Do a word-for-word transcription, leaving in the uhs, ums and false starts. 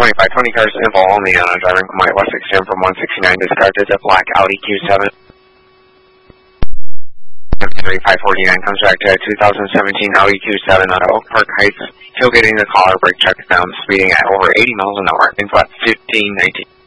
twenty-five twenty cars, info only on a driving from White West Extreme from one sixty-nine, discarded a black Audi Q seven. five forty-nine comes back to a two thousand seventeen Audi Q seven out of Oak Park Heights, tailgating the caller, brake check down, speeding at over eighty miles an hour, info at fifteen nineteen.